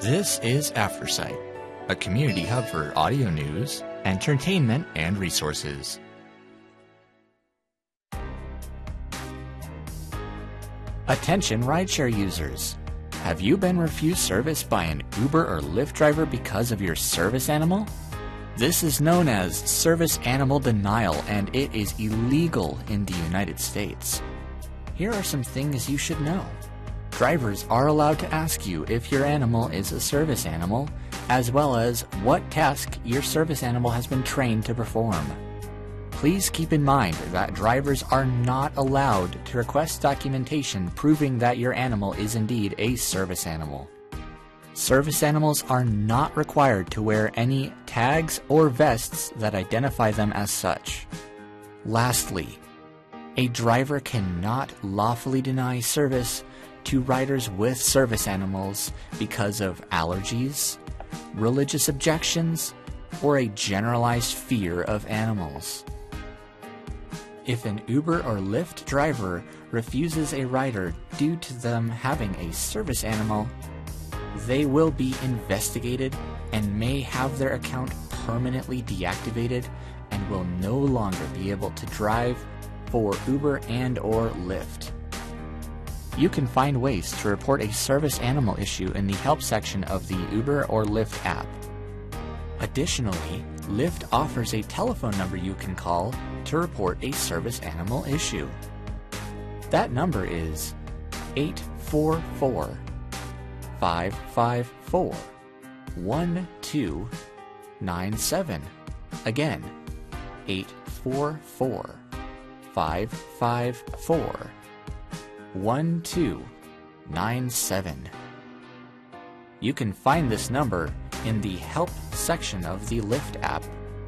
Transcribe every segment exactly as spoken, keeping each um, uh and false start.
This is AfterSight, a community hub for audio news, entertainment, and resources. Attention rideshare users! Have you been refused service by an Uber or Lyft driver because of your service animal? This is known as service animal denial, and it is illegal in the United States. Here are some things you should know. Drivers are allowed to ask you if your animal is a service animal, as well as what task your service animal has been trained to perform. Please keep in mind that drivers are not allowed to request documentation proving that your animal is indeed a service animal. Service animals are not required to wear any tags or vests that identify them as such. Lastly, a driver cannot lawfully deny service to riders with service animals because of allergies, religious objections, or a generalized fear of animals. If an Uber or Lyft driver refuses a rider due to them having a service animal, they will be investigated and may have their account permanently deactivated and will no longer be able to drive for Uber and or Lyft. You can find ways to report a service animal issue in the help section of the Uber or Lyft app. Additionally, Lyft offers a telephone number you can call to report a service animal issue. That number is eight four four, five five four, one two nine seven. Again, eight four four, five five four, one two nine seven. You can find this number in the help section of the Lyft app.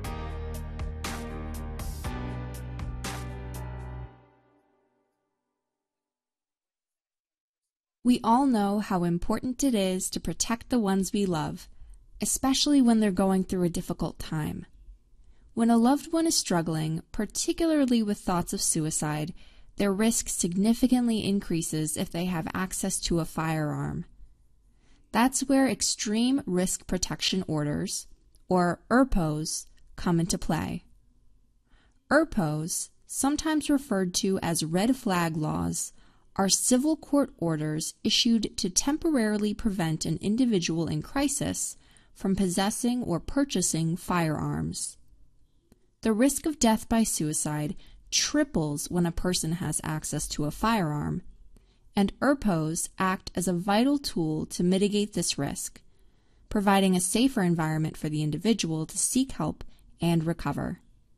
We all know how important it is to protect the ones we love, especially when they're going through a difficult time. When a loved one is struggling, particularly with thoughts of suicide, their risk significantly increases if they have access to a firearm. That's where Extreme Risk Protection Orders, or E R P Os, come into play. E R P Os, sometimes referred to as red flag laws, are civil court orders issued to temporarily prevent an individual in crisis from possessing or purchasing firearms. The risk of death by suicide triples when a person has access to a firearm, and E R P Os act as a vital tool to mitigate this risk, providing a safer environment for the individual to seek help and recover.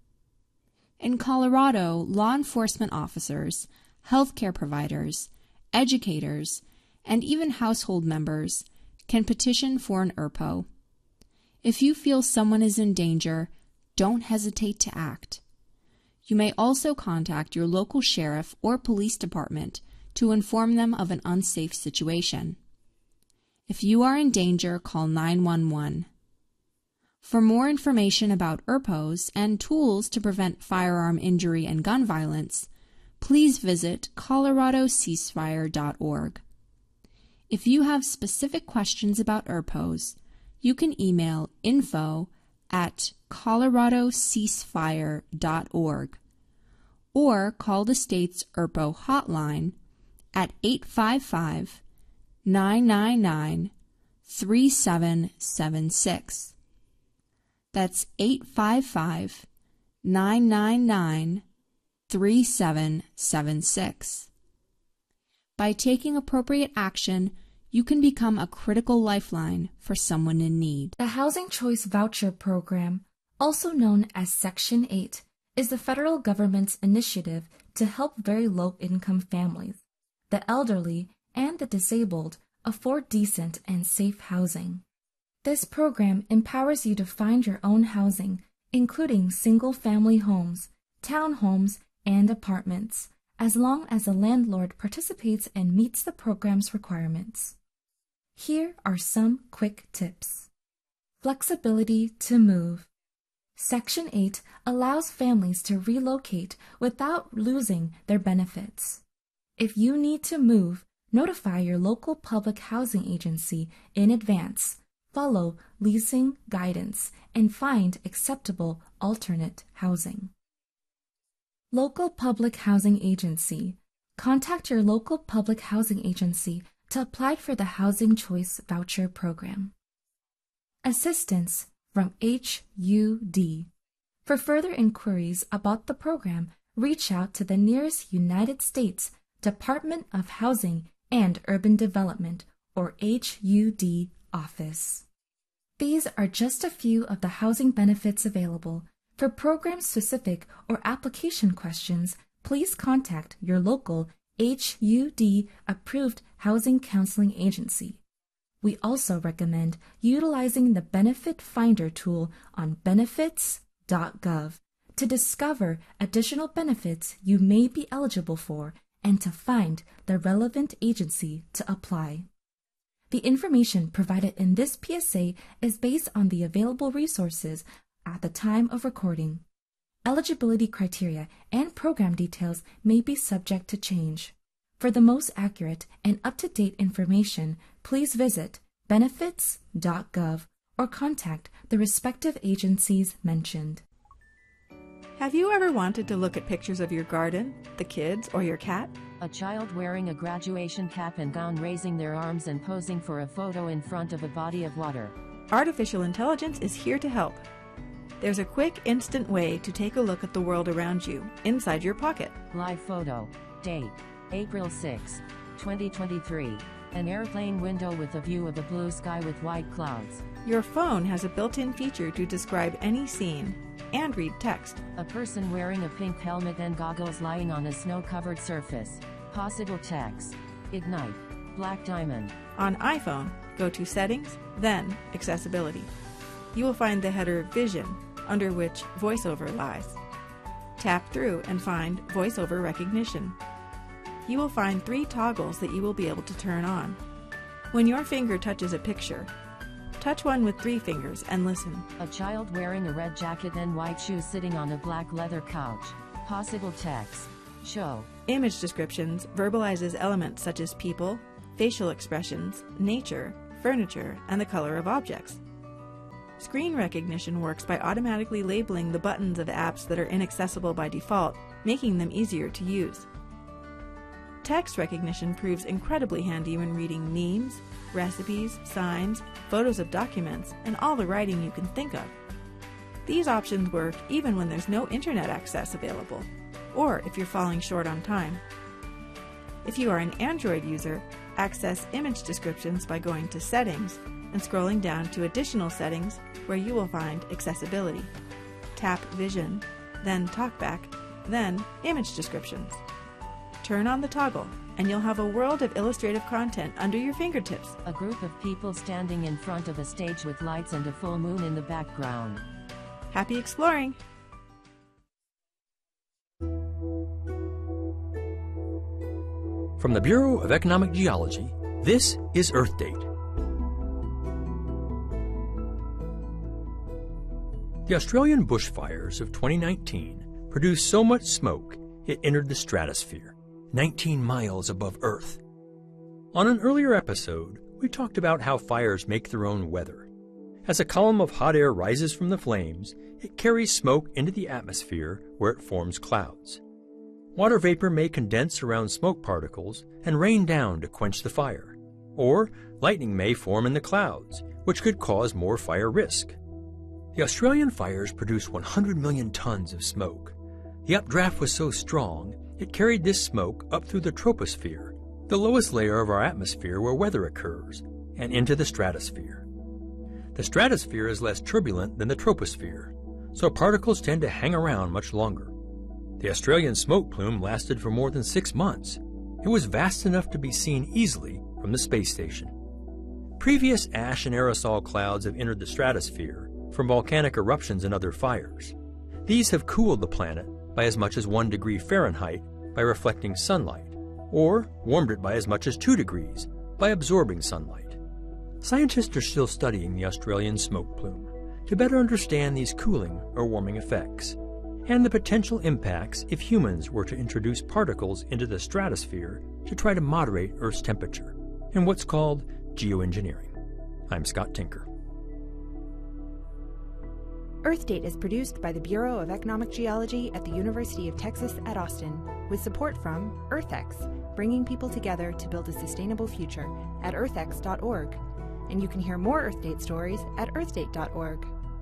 In Colorado, law enforcement officers, healthcare providers, educators, and even household members can petition for an E R P O. If you feel someone is in danger, don't hesitate to act. You may also contact your local sheriff or police department to inform them of an unsafe situation. If you are in danger, call nine one one. For more information about E R P Os and tools to prevent firearm injury and gun violence, please visit colorado ceasefire dot org. If you have specific questions about E R P Os, you can email info at colorado ceasefire dot org or call the state's E R P O hotline at eight five five, nine nine nine, three seven seven six. That's eight five five, nine nine nine, three seven seven six. By taking appropriate action, you can become a critical lifeline for someone in need. The Housing Choice Voucher Program, also known as Section eight, is the federal government's initiative to help very low-income families, the elderly, and the disabled afford decent and safe housing. This program empowers you to find your own housing, including single-family homes, townhomes, and apartments, as long as the landlord participates and meets the program's requirements. Here are some quick tips. Flexibility to move. Section eight allows families to relocate without losing their benefits. If you need to move, Notify your local public housing agency in advance, follow leasing guidance, and find acceptable alternate housing. Local Public Housing Agency. Contact your local public housing agency to apply for the Housing Choice Voucher Program. Assistance from H U D. For further inquiries about the program, reach out to the nearest United States Department of Housing and Urban Development, or H U D, office. These are just a few of the housing benefits available. For program-specific or application questions, please contact your local H U D-approved housing counseling agency. We also recommend utilizing the Benefit Finder tool on benefits dot gov to discover additional benefits you may be eligible for and to find the relevant agency to apply. The information provided in this P S A is based on the available resources at the time of recording. Eligibility criteria and program details may be subject to change. For the most accurate and up-to-date information, please visit benefits dot gov or contact the respective agencies mentioned. Have you ever wanted to look at pictures of your garden, the kids, or your cat? A child wearing a graduation cap and gown raising their arms and posing for a photo in front of a body of water. Artificial intelligence is here to help. There's a quick, instant way to take a look at the world around you, inside your pocket. Live photo. Date: April sixth, twenty twenty-three. An airplane window with a view of a blue sky with white clouds. Your phone has a built-in feature to describe any scene and read text. A person wearing a pink helmet and goggles lying on a snow-covered surface. Possible text. Ignite. Black diamond. On iPhone, go to Settings, then Accessibility. You will find the header Vision, under which VoiceOver lies. Tap through and find VoiceOver Recognition. You will find three toggles that you will be able to turn on. When your finger touches a picture, touch one with three fingers and listen. A child wearing a red jacket and white shoes sitting on a black leather couch. Possible text. Show. Image descriptions verbalizes elements such as people, facial expressions, nature, furniture, and the color of objects. Screen recognition works by automatically labeling the buttons of apps that are inaccessible by default, making them easier to use. Text recognition proves incredibly handy when reading memes, recipes, signs, photos of documents, and all the writing you can think of. These options work even when there's no internet access available, or if you're falling short on time. If you are an Android user, access image descriptions by going to Settings and scrolling down to Additional Settings, where you will find Accessibility. Tap Vision, then Talkback, then Image Descriptions. Turn on the toggle, and you'll have a world of illustrative content under your fingertips. A group of people standing in front of a stage with lights and a full moon in the background. Happy exploring! From the Bureau of Economic Geology, this is Earth Date. The Australian bushfires of twenty nineteen produced so much smoke it entered the stratosphere, nineteen miles above Earth. On an earlier episode, we talked about how fires make their own weather. As a column of hot air rises from the flames, it carries smoke into the atmosphere where it forms clouds. Water vapor may condense around smoke particles and rain down to quench the fire. Or lightning may form in the clouds, which could cause more fire risk. The Australian fires produced one hundred million tons of smoke. The updraft was so strong, it carried this smoke up through the troposphere, the lowest layer of our atmosphere where weather occurs, and into the stratosphere. The stratosphere is less turbulent than the troposphere, so particles tend to hang around much longer. The Australian smoke plume lasted for more than six months. It was vast enough to be seen easily from the space station. Previous ash and aerosol clouds have entered the stratosphere from volcanic eruptions and other fires. These have cooled the planet by as much as one degree Fahrenheit by reflecting sunlight, or warmed it by as much as two degrees by absorbing sunlight. Scientists are still studying the Australian smoke plume to better understand these cooling or warming effects. and the potential impacts if humans were to introduce particles into the stratosphere to try to moderate Earth's temperature, in what's called geoengineering. I'm Scott Tinker. Earthdate is produced by the Bureau of Economic Geology at the University of Texas at Austin, with support from EarthX, bringing people together to build a sustainable future at earthx dot org. And you can hear more Earthdate stories at earthdate dot org.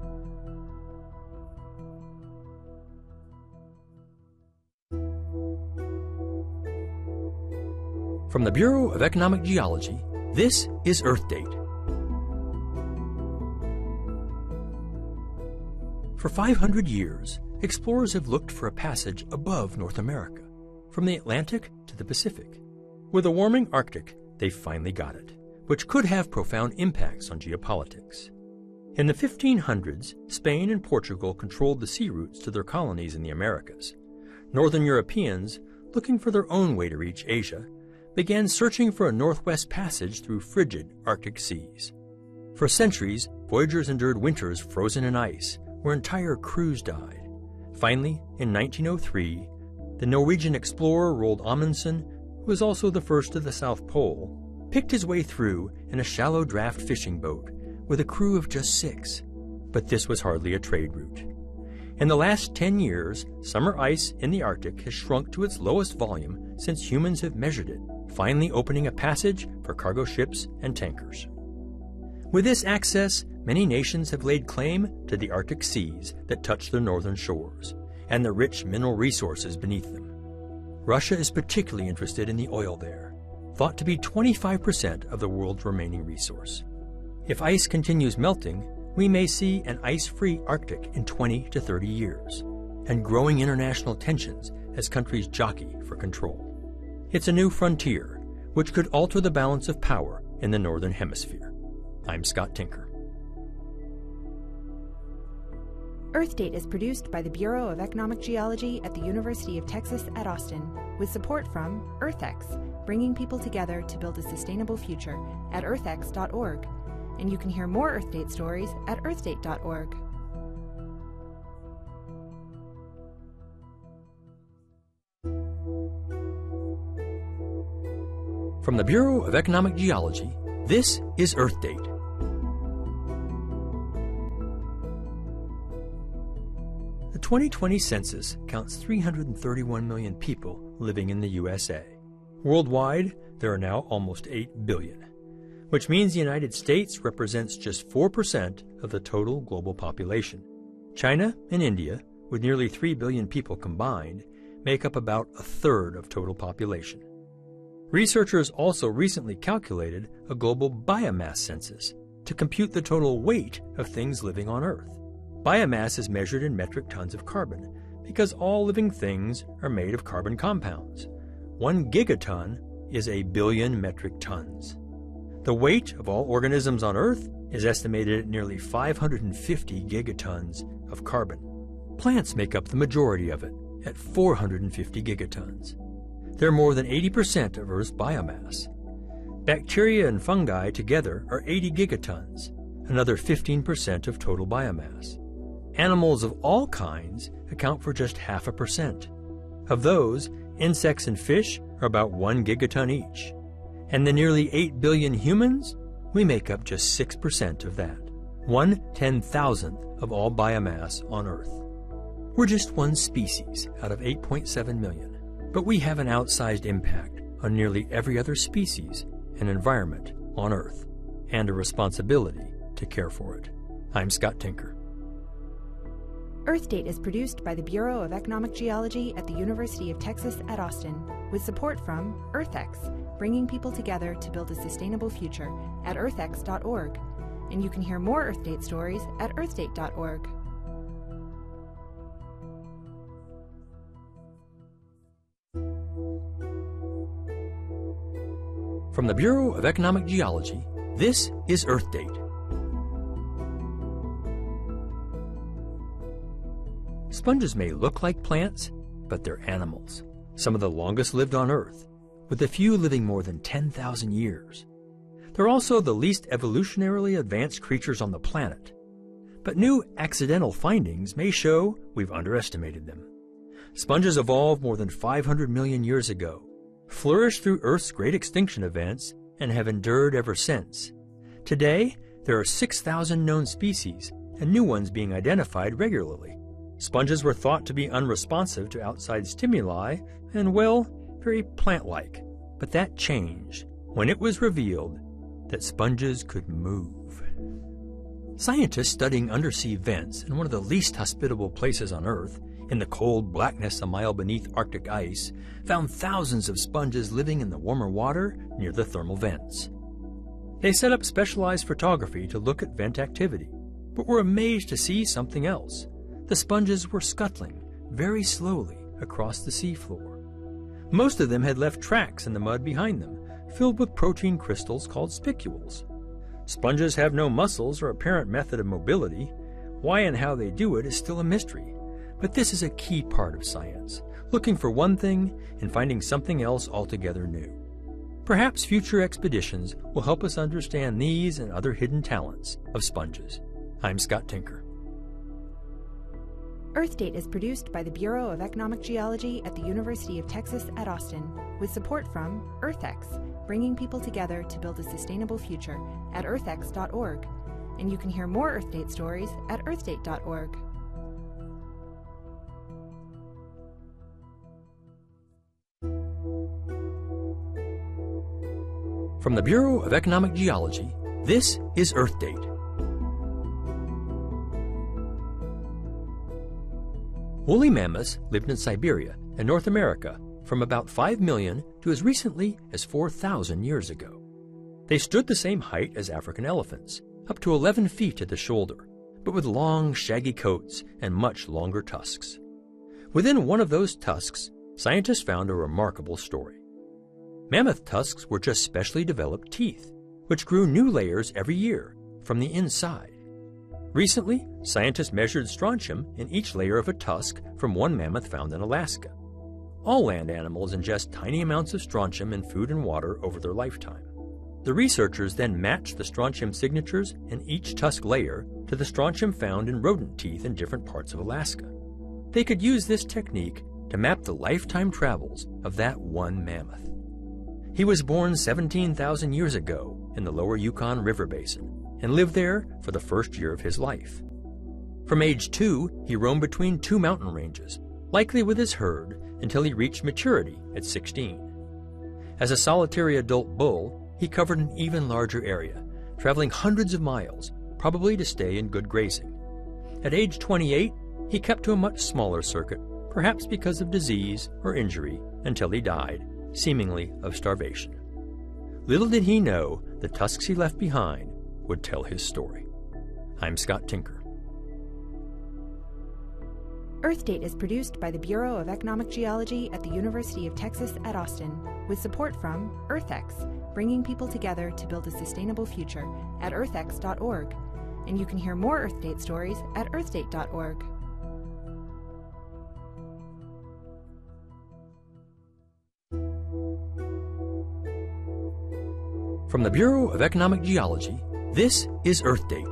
From the Bureau of Economic Geology, this is Earthdate. For five hundred years, explorers have looked for a passage above North America, from the Atlantic to the Pacific. With a warming Arctic, they finally got it, which could have profound impacts on geopolitics. In the fifteen hundreds, Spain and Portugal controlled the sea routes to their colonies in the Americas. Northern Europeans, looking for their own way to reach Asia, began searching for a northwest passage through frigid Arctic seas. For centuries, voyagers endured winters frozen in ice, where entire crews died. Finally, in nineteen oh three, the Norwegian explorer Roald Amundsen, who was also the first to the South Pole, picked his way through in a shallow draft fishing boat with a crew of just six. But this was hardly a trade route. In the last ten years, summer ice in the Arctic has shrunk to its lowest volume since humans have measured it, finally opening a passage for cargo ships and tankers. With this access, many nations have laid claim to the Arctic seas that touch their northern shores, and the rich mineral resources beneath them. Russia is particularly interested in the oil there, thought to be twenty-five percent of the world's remaining resource. If ice continues melting, we may see an ice-free Arctic in twenty to thirty years, and growing international tensions as countries jockey for control. It's a new frontier, which could alter the balance of power in the Northern Hemisphere. I'm Scott Tinker. Earthdate is produced by the Bureau of Economic Geology at the University of Texas at Austin, with support from EarthX, bringing people together to build a sustainable future at earthx dot org. And you can hear more Earthdate stories at earthdate dot org. From the Bureau of Economic Geology, this is Earthdate. The twenty twenty census counts three hundred thirty-one million people living in the U S A. Worldwide, there are now almost eight billion, which means the United States represents just four percent of the total global population. China and India, with nearly three billion people combined, make up about a third of total population. Researchers also recently calculated a global biomass census to compute the total weight of things living on Earth. Biomass is measured in metric tons of carbon because all living things are made of carbon compounds. One gigaton is a billion metric tons. The weight of all organisms on Earth is estimated at nearly five hundred fifty gigatons of carbon. Plants make up the majority of it, at four hundred fifty gigatons. They're more than eighty percent of Earth's biomass. Bacteria and fungi together are eighty gigatons, another fifteen percent of total biomass. Animals of all kinds account for just half a percent. Of those, insects and fish are about one gigaton each. And the nearly eight billion humans, we make up just six percent of that. One ten-thousandth of all biomass on Earth. We're just one species out of eight point seven million, but we have an outsized impact on nearly every other species and environment on Earth, and a responsibility to care for it. I'm Scott Tinker. Earthdate is produced by the Bureau of Economic Geology at the University of Texas at Austin, with support from EarthX, bringing people together to build a sustainable future at earthx dot org. And you can hear more Earthdate stories at earthdate dot org. From the Bureau of Economic Geology, this is Earthdate. Sponges may look like plants, but they're animals, some of the longest lived on Earth, with a few living more than ten thousand years. They're also the least evolutionarily advanced creatures on the planet. But new accidental findings may show we've underestimated them. Sponges evolved more than five hundred million years ago, flourished through Earth's great extinction events, and have endured ever since. Today, there are six thousand known species, and new ones being identified regularly. Sponges were thought to be unresponsive to outside stimuli and, well, very plant-like. But that changed when it was revealed that sponges could move. Scientists studying undersea vents in one of the least hospitable places on Earth, in the cold blackness a mile beneath Arctic ice, found thousands of sponges living in the warmer water near the thermal vents. They set up specialized photography to look at vent activity, but were amazed to see something else. The sponges were scuttling very slowly across the seafloor. Most of them had left tracks in the mud behind them, filled with protein crystals called spicules. Sponges have no muscles or apparent method of mobility. Why and how they do it is still a mystery. But this is a key part of science, looking for one thing and finding something else altogether new. Perhaps future expeditions will help us understand these and other hidden talents of sponges. I'm Scott Tinker. Earth Date is produced by the Bureau of Economic Geology at the University of Texas at Austin, with support from EarthX, bringing people together to build a sustainable future at earth x dot org. And you can hear more Earth Date stories at earth date dot org. From the Bureau of Economic Geology, this is Earth Date. Woolly mammoths lived in Siberia and North America from about five million to as recently as four thousand years ago. They stood the same height as African elephants, up to eleven feet at the shoulder, but with long, shaggy coats and much longer tusks. Within one of those tusks, scientists found a remarkable story. Mammoth tusks were just specially developed teeth, which grew new layers every year from the inside. Recently, scientists measured strontium in each layer of a tusk from one mammoth found in Alaska. All land animals ingest tiny amounts of strontium in food and water over their lifetime. The researchers then matched the strontium signatures in each tusk layer to the strontium found in rodent teeth in different parts of Alaska. They could use this technique to map the lifetime travels of that one mammoth. He was born seventeen thousand years ago in the lower Yukon River Basin and lived there for the first year of his life. From age two, he roamed between two mountain ranges, likely with his herd, until he reached maturity at sixteen. As a solitary adult bull, he covered an even larger area, traveling hundreds of miles, probably to stay in good grazing. At age twenty-eight, he kept to a much smaller circuit, perhaps because of disease or injury, until he died, seemingly of starvation. Little did he know the tusks he left behind would tell his story. I'm Scott Tinker. Earth Date is produced by the Bureau of Economic Geology at the University of Texas at Austin, with support from EarthX, bringing people together to build a sustainable future at earth x dot org. And you can hear more Earth Date stories at earth date dot org. From the Bureau of Economic Geology, this is Earth Date.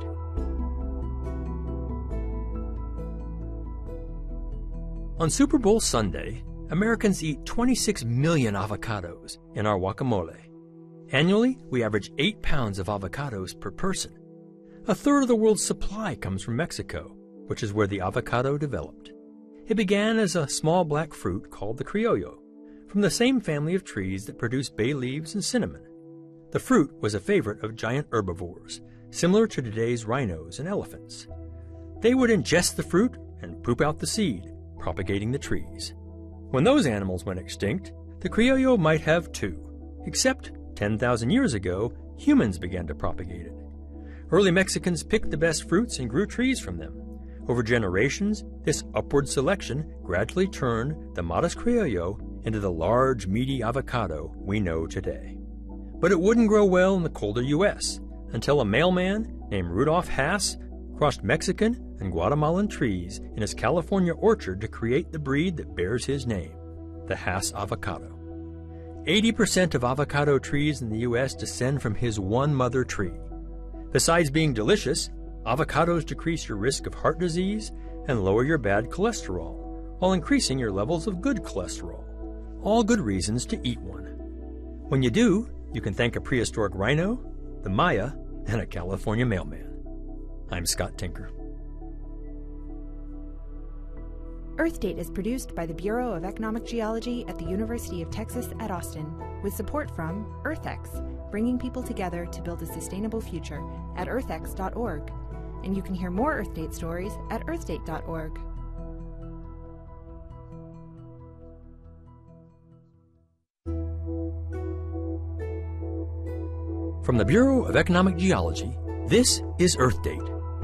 On Super Bowl Sunday, Americans eat twenty-six million avocados in our guacamole. Annually, we average eight pounds of avocados per person. A third of the world's supply comes from Mexico, which is where the avocado developed. It began as a small black fruit called the criollo, from the same family of trees that produce bay leaves and cinnamon. The fruit was a favorite of giant herbivores, similar to today's rhinos and elephants. They would ingest the fruit and poop out the seed, propagating the trees. When those animals went extinct, the criollo might have too, except ten thousand years ago, humans began to propagate it. Early Mexicans picked the best fruits and grew trees from them. Over generations, this upward selection gradually turned the modest criollo into the large, meaty avocado we know today. But it wouldn't grow well in the colder U S until a mailman named Rudolph Hass crossed Mexican and Guatemalan trees in his California orchard to create the breed that bears his name, the Hass avocado. eighty percent of avocado trees in the U S descend from his one mother tree. Besides being delicious, Avocados decrease your risk of heart disease and lower your bad cholesterol, while increasing your levels of good cholesterol. All good reasons to eat one. When you do, you can thank a prehistoric rhino, the Maya, and a California mailman. I'm Scott Tinker. Earth Date is produced by the Bureau of Economic Geology at the University of Texas at Austin, with support from EarthX, bringing people together to build a sustainable future at earth x dot org. And you can hear more Earth Date stories at earth date dot org. From the Bureau of Economic Geology, this is Earth Date.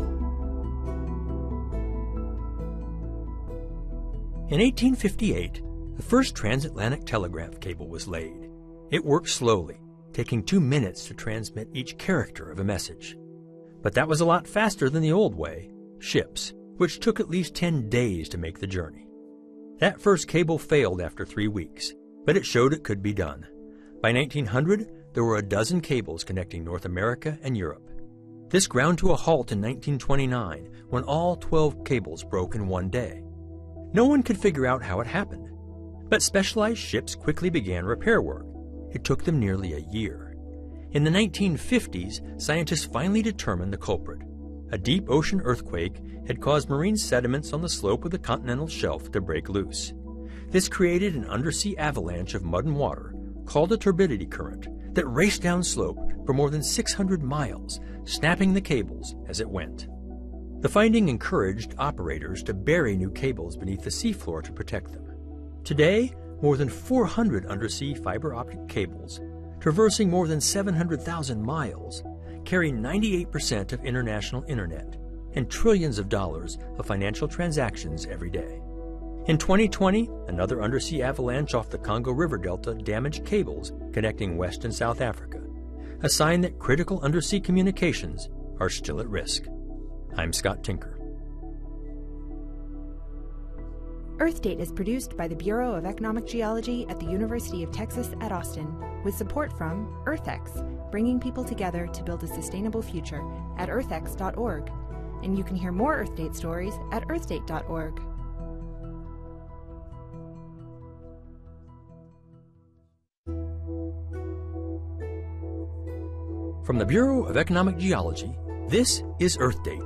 In eighteen fifty-eight, the first transatlantic telegraph cable was laid. It worked slowly, taking two minutes to transmit each character of a message. But that was a lot faster than the old way, ships, which took at least ten days to make the journey. That first cable failed after three weeks, but it showed it could be done. By nineteen hundred, there were a dozen cables connecting North America and Europe. This ground to a halt in nineteen twenty-nine, when all twelve cables broke in one day. No one could figure out how it happened, but specialized ships quickly began repair work. It took them nearly a year. In the nineteen fifties, scientists finally determined the culprit. A deep ocean earthquake had caused marine sediments on the slope of the continental shelf to break loose. This created an undersea avalanche of mud and water, called a turbidity current, that raced down slope for more than six hundred miles, snapping the cables as it went. The finding encouraged operators to bury new cables beneath the seafloor to protect them. Today, more than four hundred undersea fiber optic cables, traversing more than seven hundred thousand miles, carry ninety-eight percent of international internet and trillions of dollars of financial transactions every day. In twenty twenty, another undersea avalanche off the Congo River Delta damaged cables connecting West and South Africa, a sign that critical undersea communications are still at risk. I'm Scott Tinker. Earth Date is produced by the Bureau of Economic Geology at the University of Texas at Austin, with support from EarthX, bringing people together to build a sustainable future at earth x dot org. And you can hear more Earth Date stories at earth date dot org. From the Bureau of Economic Geology, this is Earth Date.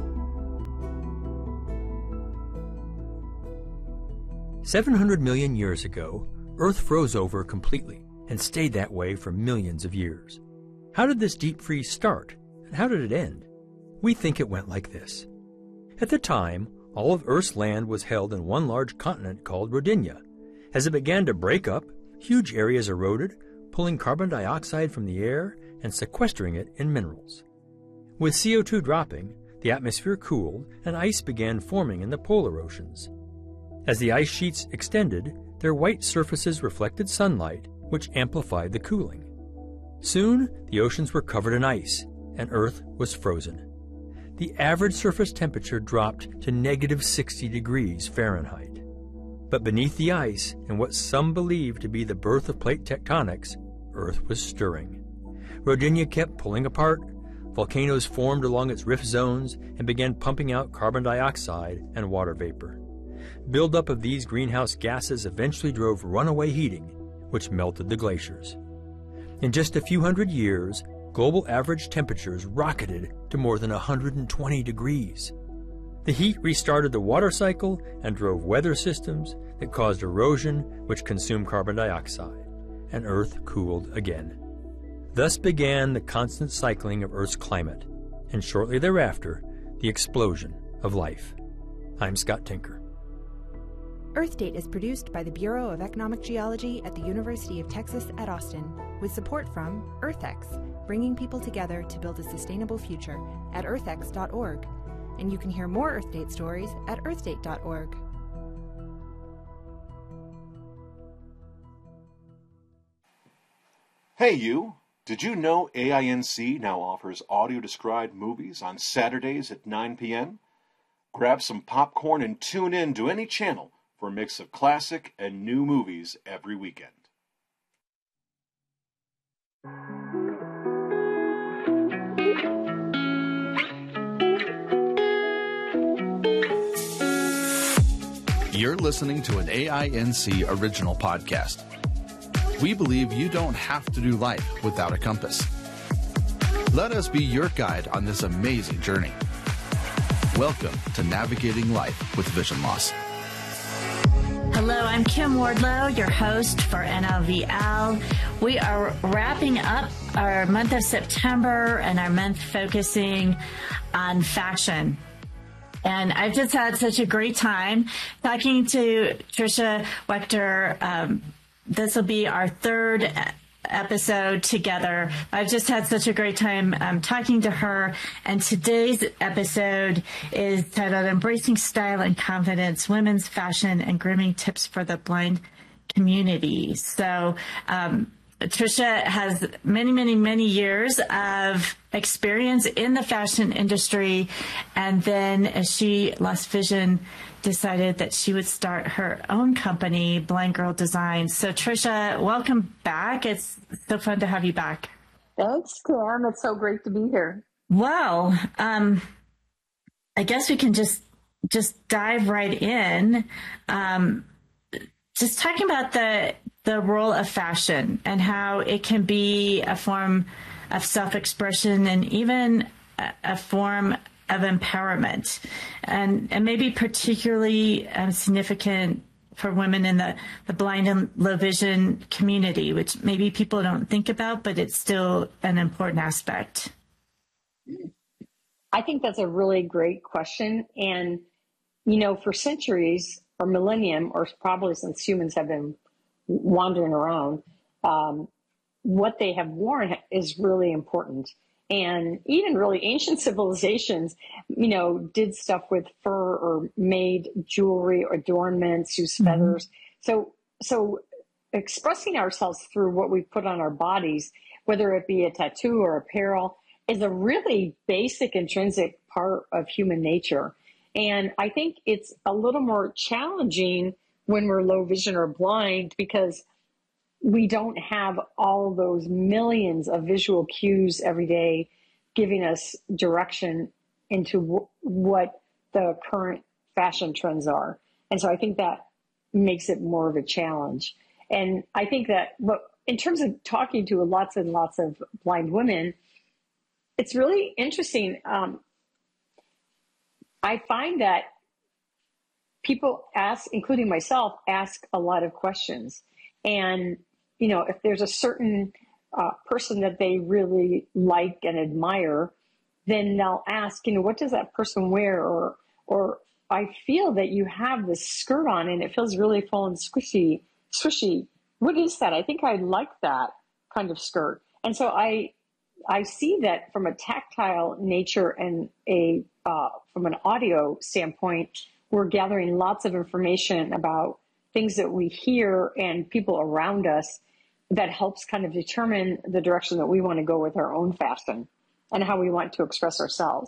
seven hundred million years ago, Earth froze over completely and stayed that way for millions of years. How did this deep freeze start, and how did it end? We think it went like this. At the time, all of Earth's land was held in one large continent called Rodinia. As it began to break up, huge areas eroded, pulling carbon dioxide from the air and sequestering it in minerals. With C O two dropping, the atmosphere cooled and ice began forming in the polar oceans. As the ice sheets extended, their white surfaces reflected sunlight, which amplified the cooling. Soon, the oceans were covered in ice, and Earth was frozen. The average surface temperature dropped to negative sixty degrees Fahrenheit. But beneath the ice, and what some believe to be the birth of plate tectonics, Earth was stirring. Rodinia kept pulling apart. Volcanoes formed along its rift zones and began pumping out carbon dioxide and water vapor. Buildup of these greenhouse gases eventually drove runaway heating, which melted the glaciers. In just a few hundred years, global average temperatures rocketed to more than one hundred twenty degrees. The heat restarted the water cycle and drove weather systems that caused erosion, which consumed carbon dioxide, and Earth cooled again. Thus began the constant cycling of Earth's climate, and shortly thereafter, the explosion of life. I'm Scott Tinker. Earth Date is produced by the Bureau of Economic Geology at the University of Texas at Austin, with support from EarthX, bringing people together to build a sustainable future at earth x dot org. And you can hear more Earth Date stories at earth date dot org. Hey you! Did you know A I N C now offers audio-described movies on Saturdays at nine p m? Grab some popcorn and tune in to any channel for a mix of classic and new movies every weekend. You're listening to an A I N C original podcast. We believe you don't have to do life without a compass. Let us be your guide on this amazing journey. Welcome to Navigating Life with Vision Loss. Hello, I'm Kim Wardlow, your host for N L V L. We are wrapping up our month of September and our month focusing on fashion. And I've just had such a great time talking to Tricia Wechter. Um, this will be our third episode together. I've just had such a great time um, talking to her. And today's episode is titled Embracing Style and Confidence, Women's Fashion and Grooming Tips for the Blind Community. So um, Tricia has many, many, many years of experience in the fashion industry. And then as she lost vision, decided that she would start her own company, Blind Girl Designs. So Tricia, welcome back. It's so fun to have you back. Thanks, Kim. It's so great to be here. Well, um, I guess we can just just dive right in. Um, just talking about the the role of fashion and how it can be a form of self-expression and even a, a form of empowerment, and, and maybe particularly um, significant for women in the, the blind and low vision community, which maybe people don't think about, but it's still an important aspect. I think that's a really great question. And, you know, for centuries or millennium, or probably since humans have been wandering around, um, what they have worn is really important. And even really ancient civilizations, you know, did stuff with fur or made jewelry or adornments, used mm-hmm. feathers. So, so expressing ourselves through what we put on our bodies, whether it be a tattoo or apparel, is a really basic intrinsic part of human nature. And I think it's a little more challenging when we're low vision or blind because we don't have all those millions of visual cues every day giving us direction into w- what the current fashion trends are. And so I think that makes it more of a challenge. And I think that, but in terms of talking to lots and lots of blind women, it's really interesting. Um, I find that people ask, including myself, ask a lot of questions. And you know, if there's a certain uh, person that they really like and admire, then they'll ask, you know, what does that person wear? Or, or I feel that you have this skirt on and it feels really full and squishy, swishy. What is that? I think I like that kind of skirt. And so I, I see that from a tactile nature and a, uh, from an audio standpoint, we're gathering lots of information about things that we hear and people around us that helps kind of determine the direction that we want to go with our own fashion and how we want to express ourselves.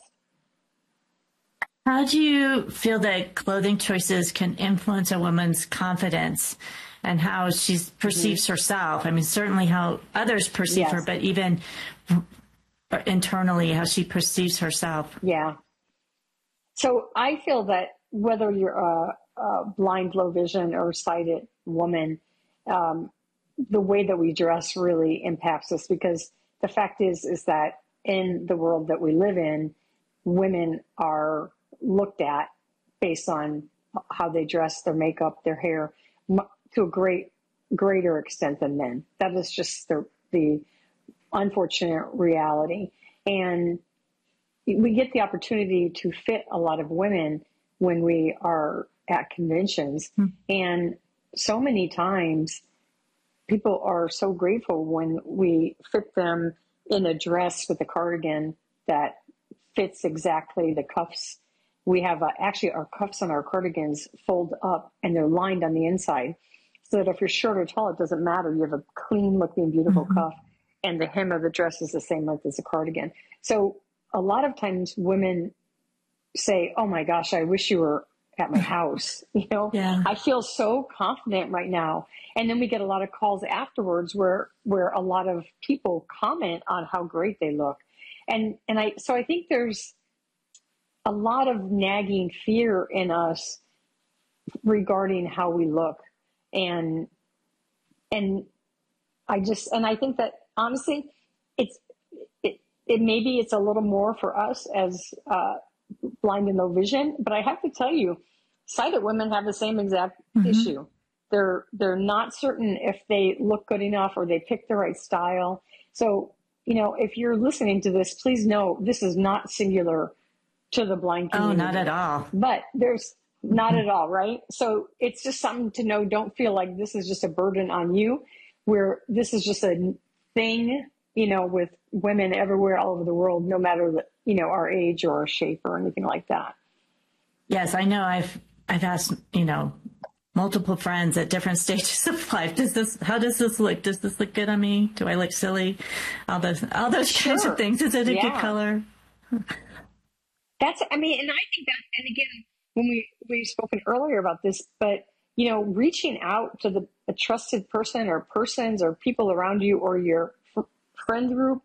How do you feel that clothing choices can influence a woman's confidence and how she perceives mm-hmm. herself? I mean, certainly how others perceive yes. her, but even internally, how she perceives herself. Yeah. So I feel that whether you're a, a blind, low vision, or sighted woman, um, the way that we dress really impacts us, because the fact is, is that in the world that we live in, women are looked at based on how they dress, their makeup, their hair, to a great, greater extent than men. That is just the, the unfortunate reality. And we get the opportunity to fit a lot of women when we are at conventions. Mm-hmm. And so many times, people are so grateful when we fit them in a dress with a cardigan that fits exactly the cuffs. We have uh, actually our cuffs on our cardigans fold up and they're lined on the inside so that if you're short or tall, it doesn't matter. You have a clean looking, beautiful mm-hmm. cuff, and the hem of the dress is the same length as the cardigan. So a lot of times women say, oh my gosh, I wish you were at my house. You know, yeah. I feel so confident right now. And then we get a lot of calls afterwards where, where a lot of people comment on how great they look. And, and I, so I think there's a lot of nagging fear in us regarding how we look. And, and I just, and I think that honestly, it's, it, it maybe it's a little more for us as uh, blind and low vision, but I have to tell you, sighted women have the same exact mm-hmm. issue. They're, they're not certain if they look good enough or they pick the right style. So, you know, if you're listening to this, please know this is not singular to the blind community. Oh, not at all. But there's not at all, right? So it's just something to know. Don't feel like this is just a burden on you, where this is just a thing, you know, with women everywhere, all over the world, no matter the, you know, our age or our shape or anything like that. Yes, I know. I've I've asked, you know, multiple friends at different stages of life. Does this? How does this look? Does this look good on me? Do I look silly? All those all those sure. kinds of things. Is it a yeah. good color? That's. I mean, and I think that. And again, when we we've spoken earlier about this, but you know, reaching out to the a trusted person or persons or people around you or your f- friend group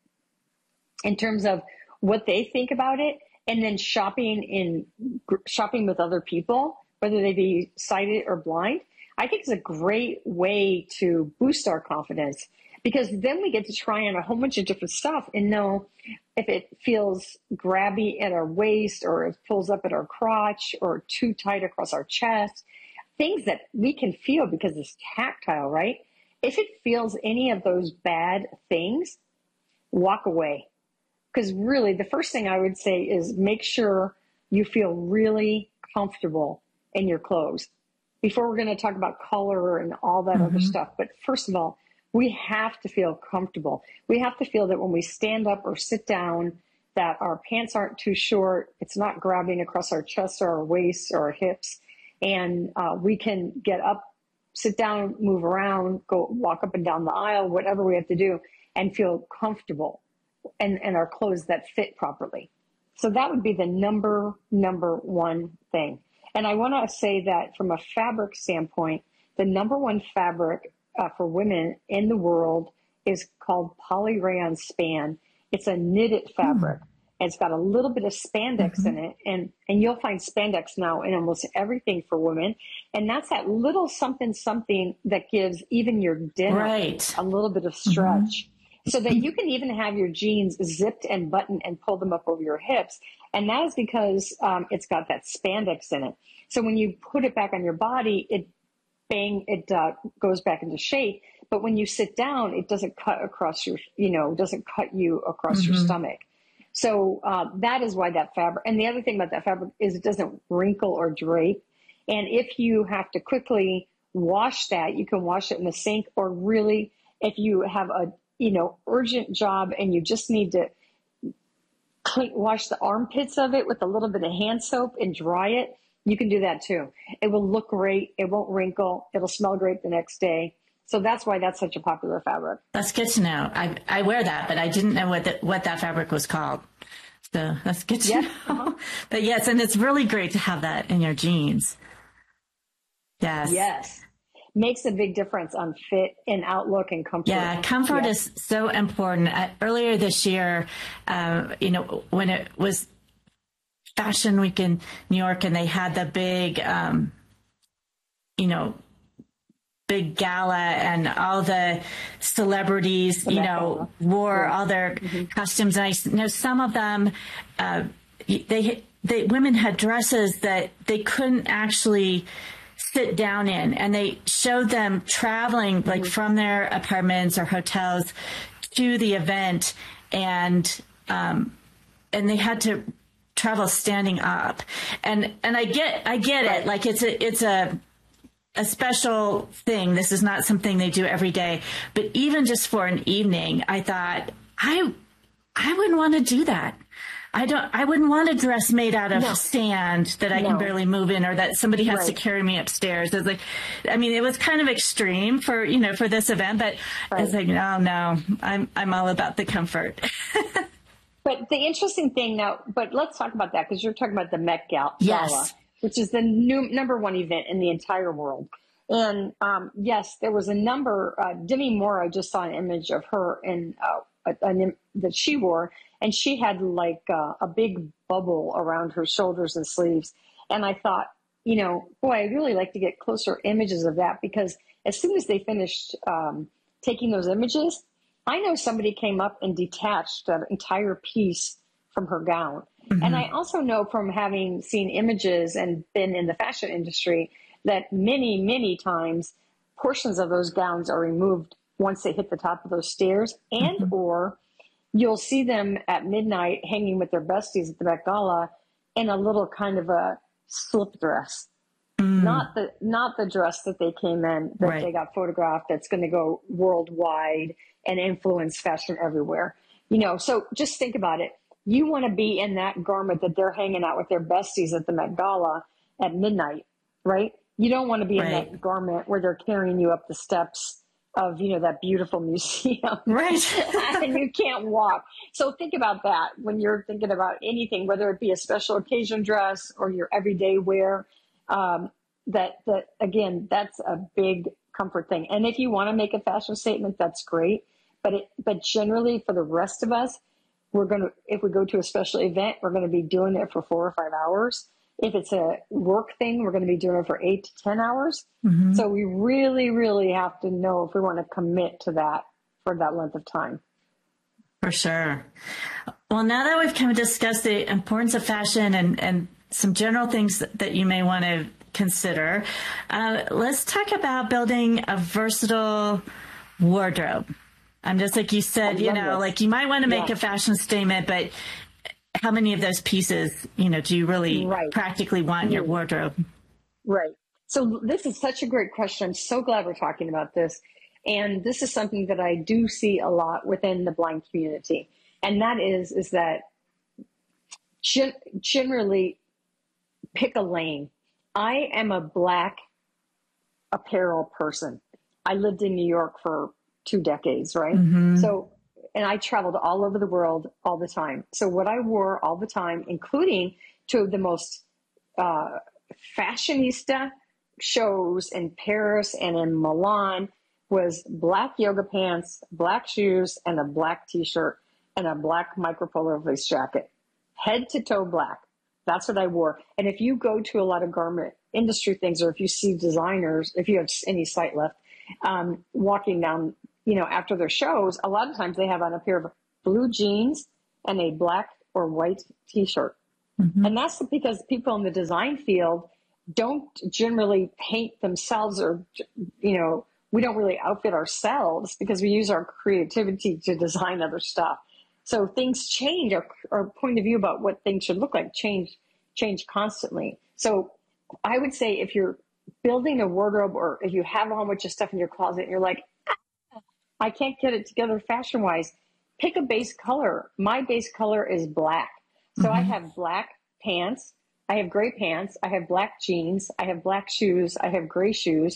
in terms of what they think about it, and then shopping in shopping with other people, whether they be sighted or blind, I think is a great way to boost our confidence, because then we get to try on a whole bunch of different stuff and know if it feels grabby at our waist or it pulls up at our crotch or too tight across our chest, things that we can feel because it's tactile, right? If it feels any of those bad things, walk away. Because really the first thing I would say is make sure you feel really comfortable in your clothes before we're going to talk about color and all that mm-hmm. other stuff. But first of all, we have to feel comfortable. We have to feel that when we stand up or sit down, that our pants aren't too short. It's not grabbing across our chest or our waist or our hips. And uh, we can get up, sit down, move around, go walk up and down the aisle, whatever we have to do, and feel comfortable and, and our clothes that fit properly. So that would be the number, number one thing. And I want to say that from a fabric standpoint, the number one fabric uh, for women in the world is called polyrayon span. It's a knitted fabric. Mm. It's got a little bit of spandex mm-hmm. in it. And, and you'll find spandex now in almost everything for women. And that's that little something, something that gives even your dinner right. a little bit of stretch. Mm-hmm. So that you can even have your jeans zipped and buttoned and pull them up over your hips. And that is because um, it's got that spandex in it. So when you put it back on your body, it bang, it uh, goes back into shape. But when you sit down, it doesn't cut across your, you know, doesn't cut you across mm-hmm. your stomach. So uh, that is why that fabric. And the other thing about that fabric is it doesn't wrinkle or drape. And if you have to quickly wash that, you can wash it in the sink, or really, if you have a, you know, urgent job and you just need to clean, wash the armpits of it with a little bit of hand soap and dry it, you can do that too. It will look great. It won't wrinkle. It'll smell great the next day. So that's why that's such a popular fabric. That's good to know. I I wear that, but I didn't know what the, what that fabric was called. So that's good to yeah. know. Uh-huh. But yes, and it's really great to have that in your jeans. Yes. Yes. Makes a big difference on fit and outlook and comfort. Yeah, comfort yeah. is so important. Uh, earlier this year, uh, you know, when it was Fashion Week in New York and they had the big, um, you know, big gala and all the celebrities, you know, wore yeah. all their mm-hmm. costumes. And I know some of them, uh, they, they, women had dresses that they couldn't actually sit down in, and they showed them traveling like mm-hmm. from their apartments or hotels to the event. And, um, and they had to travel standing up. And, and I get, I get right. it. Like it's a, it's a, a special thing. This is not something they do every day, but even just for an evening, I thought I, I wouldn't want to do that. I don't, I wouldn't want a dress made out of no. sand that I no. can barely move in, or that somebody has right. to carry me upstairs. It's like, I mean, it was kind of extreme for, you know, for this event, but right. I was like, no, no, I'm, I'm all about the comfort. But the interesting thing now, but let's talk about that, because you're talking about the Met Gala. Yes. Which is the new number one event in the entire world. And um, yes, there was a number, uh, Demi Moore, I just saw an image of her in uh, a, an, that she wore, and she had like uh, a big bubble around her shoulders and sleeves. And I thought, you know, boy, I'd really like to get closer images of that, because as soon as they finished um, taking those images, I know somebody came up and detached an entire piece from her gown. Mm-hmm. And I also know from having seen images and been in the fashion industry that many, many times portions of those gowns are removed once they hit the top of those stairs, and mm-hmm. or you'll see them at midnight hanging with their besties at the Met Gala in a little kind of a slip dress. Mm. Not the not the dress that they came in, that right. they got photographed, that's going to go worldwide and influence fashion everywhere. You know, so just think about it. You want to be in that garment that they're hanging out with their besties at the Met Gala at midnight, right? You don't want to be right. in that garment where they're carrying you up the steps of, you know, that beautiful museum. Right. And you can't walk. So think about that when you're thinking about anything, whether it be a special occasion dress or your everyday wear. Um, that, that again, that's a big comfort thing. And if you want to make a fashion statement, that's great. But it, but generally for the rest of us, we're going to, if we go to a special event, we're going to be doing it for four or five hours. If it's a work thing, we're going to be doing it for eight to ten hours. Mm-hmm. So we really, really have to know if we want to commit to that for that length of time. For sure. Well, now that we've kind of discussed the importance of fashion and, and some general things that, that you may want to consider, uh, let's talk about building a versatile wardrobe. I'm just like you said, you know, this. like you might want to make yeah. a fashion statement, but how many of those pieces, you know, do you really right. practically want in your wardrobe? Right. So this is such a great question. I'm so glad we're talking about this. And this is something that I do see a lot within the blind community. And that is, is that gen- generally pick a lane. I am a black apparel person. I lived in New York for two decades, right? Mm-hmm. So, and I traveled all over the world all the time. So what I wore all the time, including to the most uh, fashionista shows in Paris and in Milan, was black yoga pants, black shoes, and a black t-shirt, and a black micropolar lace jacket. Head to toe black. That's what I wore. And if you go to a lot of garment industry things, or if you see designers, if you have any sight left, um, walking down, you know, after their shows, a lot of times they have on a pair of blue jeans and a black or white t-shirt. Mm-hmm. And that's because people in the design field don't generally paint themselves, or, you know, we don't really outfit ourselves because we use our creativity to design other stuff. So things change, our, our point of view about what things should look like change, change constantly. So I would say if you're building a wardrobe, or if you have a whole bunch of stuff in your closet and you're like, ah, I can't get it together fashion wise, pick a base color. My base color is black. So mm-hmm. I have black pants. I have gray pants. I have black jeans. I have black shoes. I have gray shoes.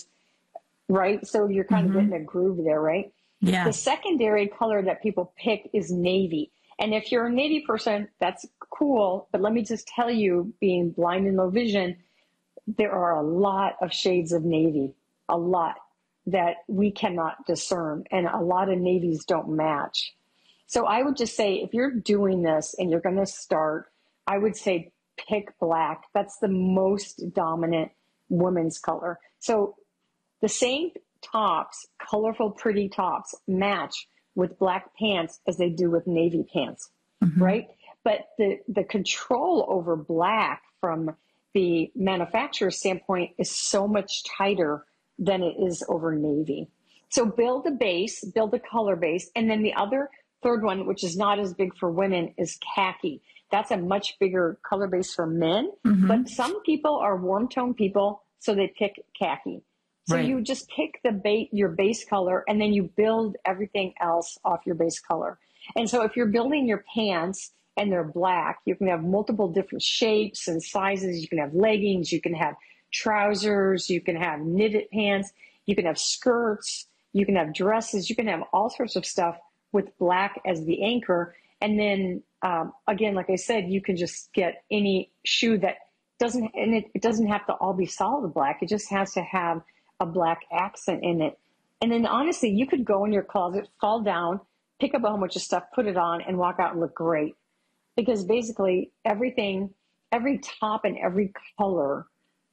Right. So you're kind mm-hmm. of getting a groove there, right? Yeah. The secondary color that people pick is navy. And if you're a navy person, that's cool. But let me just tell you, being blind and low vision, there are a lot of shades of navy, a lot that we cannot discern. And a lot of navies don't match. So I would just say, if you're doing this and you're going to start, I would say pick black. That's the most dominant women's color. So the same tops, colorful, pretty tops, match with black pants as they do with navy pants, mm-hmm. right? But the, the control over black from the manufacturer standpoint is so much tighter than it is over navy. So build a base, build a color base. And then the other third one, which is not as big for women, is khaki. That's a much bigger color base for men. Mm-hmm. But some people are warm tone people, so they pick khaki. So right. you just pick the bait, your base color, and then you build everything else off your base color. And so if you're building your pants and they're black, you can have multiple different shapes and sizes. You can have leggings, you can have trousers, you can have knitted pants, you can have skirts, you can have dresses, you can have all sorts of stuff with black as the anchor. And then, um, again, like I said, you can just get any shoe that doesn't, and it, it doesn't have to all be solid black. It just has to have a black accent in it. And then honestly, you could go in your closet, fall down, pick up a whole bunch of stuff, put it on, and walk out and look great. Because basically everything, every top and every color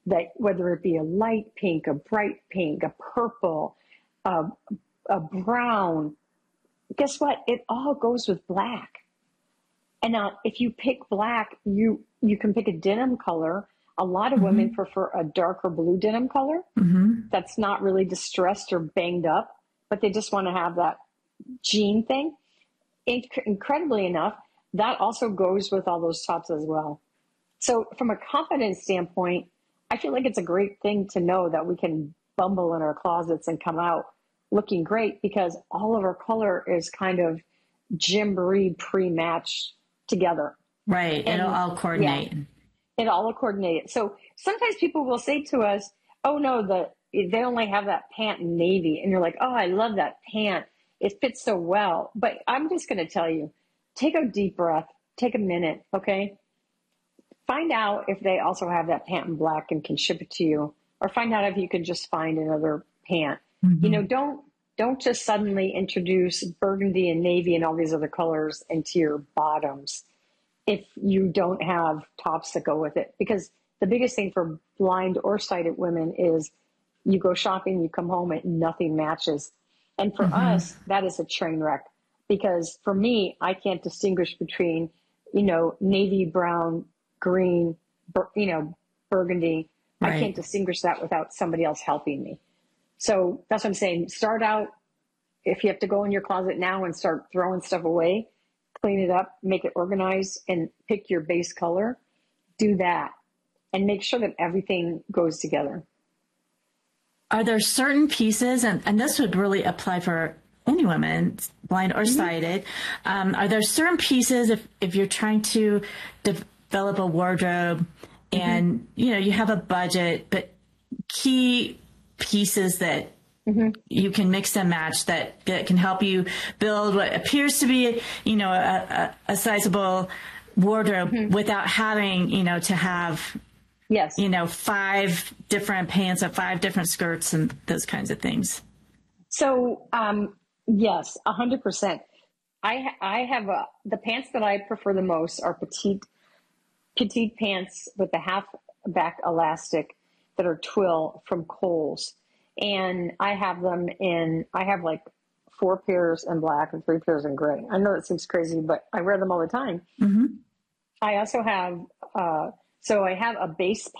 that whether it be a light pink, a bright pink, a purple, a, a brown, guess what? It all goes with black. And now if you pick black, you, you can pick a denim color. A lot of mm-hmm. women prefer a darker blue denim color mm-hmm. that's not really distressed or banged up, but they just want to have that jean thing. Inc- incredibly enough, that also goes with all those tops as well. So from a confidence standpoint, I feel like it's a great thing to know that we can bumble in our closets and come out looking great because all of our color is kind of gymboree pre-matched together. Right. And, it'll all coordinate. Yeah, it all coordinate. So sometimes people will say to us, oh no, the, they only have that pant in navy. And you're like, oh, I love that pant. It fits so well. But I'm just going to tell you, take a deep breath, take a minute. Okay. Find out if they also have that pant in black and can ship it to you, or find out if you can just find another pant. Mm-hmm. You know, don't, don't just suddenly introduce burgundy and navy and all these other colors into your bottoms if you don't have tops that go with it. Because the biggest thing for blind or sighted women is you go shopping, you come home and nothing matches. And for mm-hmm. us, that is a train wreck. Because for me, I can't distinguish between, you know, navy, brown, green, bur- you know, burgundy. Right. I can't distinguish that without somebody else helping me. So that's what I'm saying. Start out, if you have to go in your closet now and start throwing stuff away, clean it up, make it organized, and pick your base color. Do that. And make sure that everything goes together. Are there certain pieces, and, and this would really apply for any woman, blind or mm-hmm. sighted, um, are there certain pieces if, if you're trying to develop a wardrobe and, mm-hmm. you know, you have a budget, but key pieces that mm-hmm. you can mix and match that, that can help you build what appears to be, you know, a, a, a sizable wardrobe mm-hmm. without having, you know, to have, yes, you know, five different pants or five different skirts and those kinds of things. So, um, yes, a hundred percent. I, I have a, the pants that I prefer the most are petite, petite pants with the half back elastic that are twill from Kohl's. And I have them in, I have like four pairs in black and three pairs in gray. I know it seems crazy, but I wear them all the time. Mm-hmm. I also have, uh, so I have a base